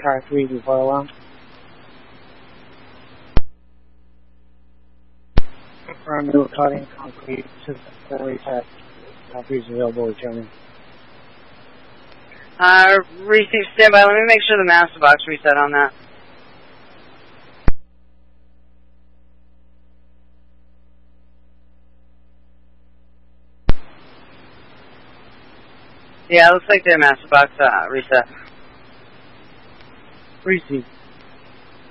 car 3 before alarm. Confirm new cutting concrete system for reset. Copies available returning. Receive standby. Let me make sure the master box reset on that. Yeah, it looks like their master box reset. Receive.